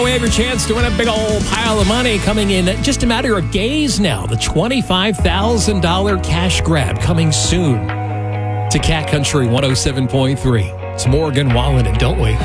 Oh, we have your chance to win a big old pile of money coming in just a matter of days now. The $25,000 cash grab coming soon to Cat Country 107.3. It's Morgan Wallen, and don't wait.